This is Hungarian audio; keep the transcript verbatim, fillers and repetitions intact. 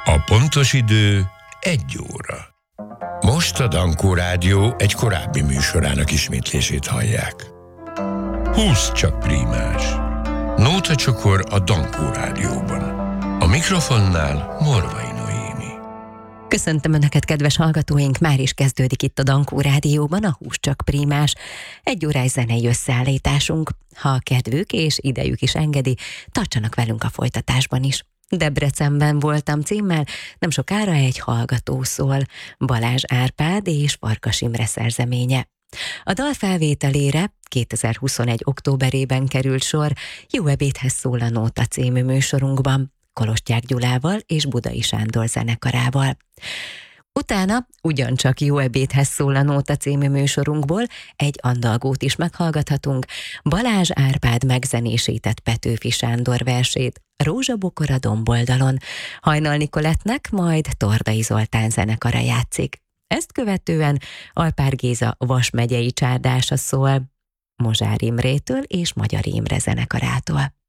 A pontos idő egy óra. Most a Dankó Rádió egy korábbi műsorának ismétlését hallják. Húsz csak prímás. Nóta csokor a Dankó Rádióban. A mikrofonnál Morvai Noémi. Köszöntöm Önöket, kedves hallgatóink! Már is kezdődik itt a Dankó Rádióban a Húsz csak prímás, egy órás zenei összeállításunk. Ha a kedvük és idejük is engedi, tartsanak velünk a folytatásban is. Debrecenben voltam címmel, nem sokára egy hallgató szól, Balázs Árpád és Farkas Imre szerzeménye. A dal felvételére kétezer-huszonegy októberében került sor Jó ebédhez szól a Nóta című műsorunkban, Kolostják Gyulával és Budai Sándor zenekarával. Utána ugyancsak Jó ebédhez szól a Nóta című műsorunkból egy andalgót is meghallgathatunk, Balázs Árpád megzenésített Petőfi Sándor versét, Rózsabokor a domboldalon, Hajnal Nikolettnek majd Tordai Zoltán zenekara játszik. Ezt követően Alpár Géza Vas megyei csárdása szól, Mozsár Imrétől és Magyar Imre zenekarától.